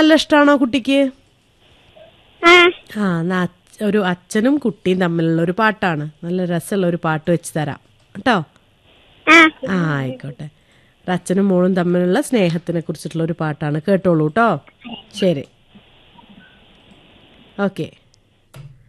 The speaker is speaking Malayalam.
നല്ല ഇഷ്ടമാണോ കുട്ടിക്ക്? ആ എന്നാ ഒരു അച്ഛനും കുട്ടിയും തമ്മിലുള്ള ഒരു പാട്ടാണ്. നല്ല രസമുള്ള ഒരു പാട്ട് വെച്ച് തരാം കേട്ടോ. ആയിക്കോട്ടെ. ഒരു അച്ഛനും മോളും തമ്മിലുള്ള സ്നേഹത്തിനെ കുറിച്ചിട്ടുള്ള ഒരു പാട്ടാണ്. കേട്ടോളൂ കേട്ടോ. ശരി, ഓക്കെ.